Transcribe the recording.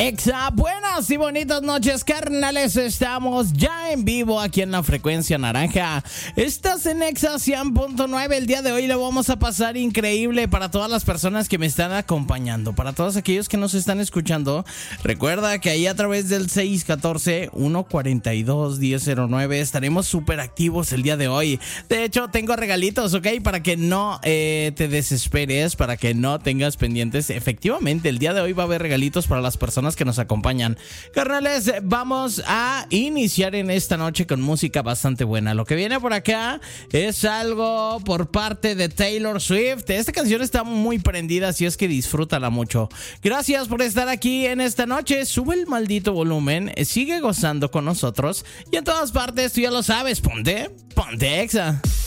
Exa, buenas y bonitas noches, carnales. Estamos ya en vivo aquí en la frecuencia naranja. Estás en Exa 100.9. El día de hoy lo vamos a pasar increíble para todas las personas que me están acompañando. Para todos aquellos que nos están escuchando, recuerda que ahí a través del 614-142-1009 estaremos súper activos el día de hoy. De hecho, tengo regalitos, ¿ok? Para que no te desesperes, para que no tengas pendientes. Efectivamente, el día de hoy va a haber regalitos para las personas que nos acompañan. Carnales, vamos a iniciar en esta noche con música bastante buena. Lo que viene por acá es algo por parte de Taylor Swift. Esta canción está muy prendida, así es que disfrútala mucho. Gracias por estar aquí en esta noche. Sube el maldito volumen, sigue gozando con nosotros y en todas partes, tú ya lo sabes, ponte Exa.